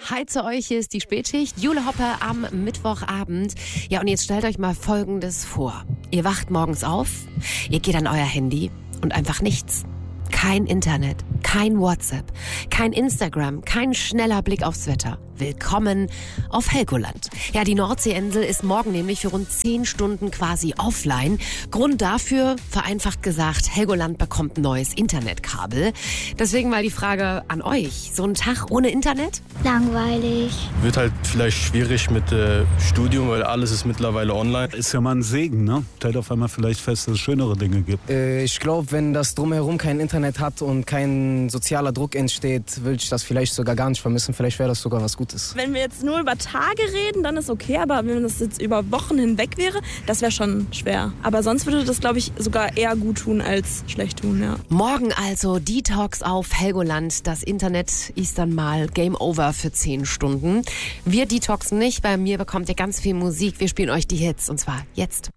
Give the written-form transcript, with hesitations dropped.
Hi zu euch, hier ist die Spätschicht. Jule Hoppe am Mittwochabend. Ja, und jetzt stellt euch mal Folgendes vor. Ihr wacht morgens auf, ihr geht an euer Handy und einfach nichts. Kein Internet, kein WhatsApp, kein Instagram, kein schneller Blick aufs Wetter. Willkommen auf Helgoland. Ja, die Nordseeinsel ist morgen nämlich für rund 10 Stunden quasi offline. Grund dafür, vereinfacht gesagt, Helgoland bekommt ein neues Internetkabel. Deswegen mal die Frage an euch. So ein Tag ohne Internet? Langweilig. Wird halt vielleicht schwierig mit Studium, weil alles ist mittlerweile online. Ist ja mal ein Segen, ne? Stellt auf einmal vielleicht fest, dass es schönere Dinge gibt. Ich glaube, wenn das drumherum kein Internet hat und kein sozialer Druck entsteht, würde ich das vielleicht sogar gar nicht vermissen. Vielleicht wäre das sogar was Gutes. Wenn wir jetzt nur über Tage reden, dann ist okay, aber wenn das jetzt über Wochen hinweg wäre, das wäre schon schwer. Aber sonst würde das, glaube ich, sogar eher gut tun als schlecht tun, ja. Morgen also Detox auf Helgoland. Das Internet ist dann mal Game Over für 10 Stunden. Wir detoxen nicht. Bei mir bekommt ihr ganz viel Musik. Wir spielen euch die Hits und zwar jetzt.